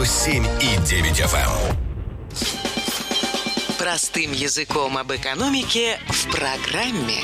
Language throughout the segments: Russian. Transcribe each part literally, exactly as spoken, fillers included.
сто семь и девять эф эм. Простым языком об экономике в программе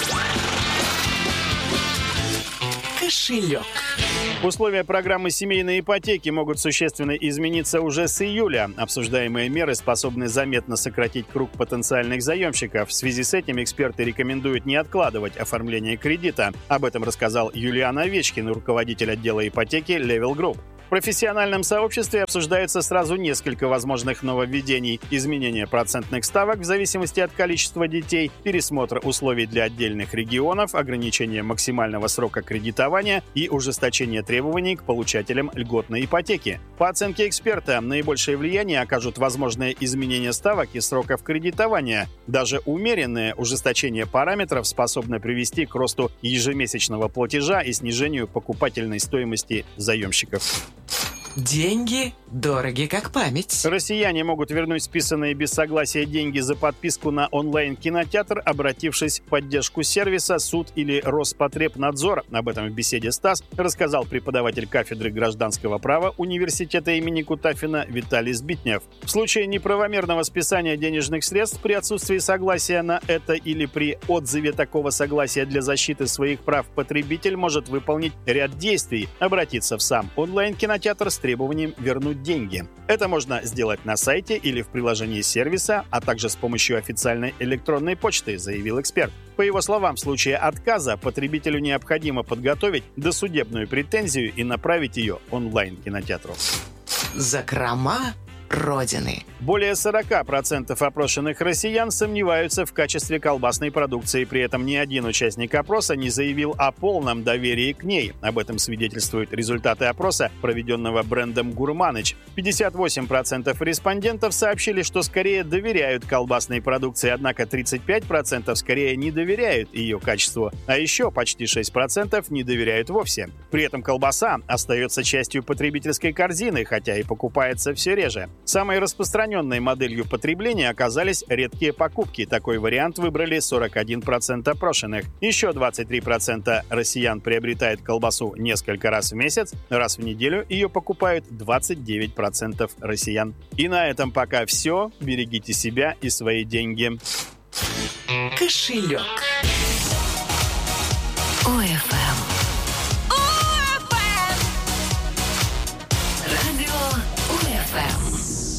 «Кошелек». Условия программы семейной ипотеки могут существенно измениться уже с июля. Обсуждаемые меры способны заметно сократить круг потенциальных заемщиков. В связи с этим эксперты рекомендуют не откладывать оформление кредита. Об этом рассказал Юлиан Овечкин, руководитель отдела ипотеки Level Group. В профессиональном сообществе обсуждается сразу несколько возможных нововведений: изменение процентных ставок в зависимости от количества детей, пересмотр условий для отдельных регионов, ограничение максимального срока кредитования и ужесточение требований к получателям льготной ипотеки. По оценке эксперта, наибольшее влияние окажут возможные изменения ставок и сроков кредитования. Даже умеренное ужесточение параметров способно привести к росту ежемесячного платежа и снижению покупательной стоимости заемщиков. Деньги дороги как память. Россияне могут вернуть списанные без согласия деньги за подписку на онлайн-кинотеатр, обратившись в поддержку сервиса, суд или Роспотребнадзор. Об этом в беседе с ТАСС рассказал преподаватель кафедры гражданского права университета имени Кутафина Виталий Сбитнев. В случае неправомерного списания денежных средств при отсутствии согласия на это или при отзыве такого согласия для защиты своих прав потребитель может выполнить ряд действий: обратиться в сам онлайн-кинотеатр с требованием вернуть деньги. Это можно сделать на сайте или в приложении сервиса, а также с помощью официальной электронной почты, заявил эксперт. По его словам, в случае отказа потребителю необходимо подготовить досудебную претензию и направить ее онлайн-кинотеатру. Закрома Родины. Более сорок процентов опрошенных россиян сомневаются в качестве колбасной продукции. При этом ни один участник опроса не заявил о полном доверии к ней. Об этом свидетельствуют результаты опроса, проведенного брендом «Гурманыч». пятьдесят восемь процентов респондентов сообщили, что скорее доверяют колбасной продукции, однако тридцать пять процентов скорее не доверяют ее качеству. А еще почти шесть процентов не доверяют вовсе. При этом колбаса остается частью потребительской корзины, хотя и покупается все реже. Самой распространенной моделью потребления оказались редкие покупки. Такой вариант выбрали сорок один процент опрошенных. Еще двадцать три процента россиян приобретает колбасу несколько раз в месяц. Раз в неделю ее покупают двадцать девять процентов россиян. И на этом пока все. Берегите себя и свои деньги. Кошелек. ОФМ.